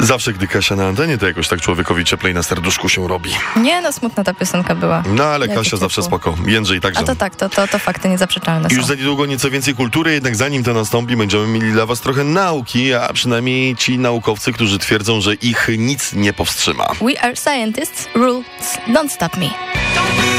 Zawsze, gdy Kasia na antenie, to jakoś tak człowiekowi cieplej na serduszku się robi. Nie, no smutna ta piosenka była. No ale Jakie Kasia ciepło. zawsze spoko. Jędrzej także. A to tak, to fakty niezaprzeczalne Już są. za niedługo nieco więcej kultury, jednak zanim to nastąpi, będziemy mieli dla was trochę nauki, a przynajmniej ci naukowcy, którzy twierdzą, że ich nic nie powstrzyma. We are scientists, rules don't stop me.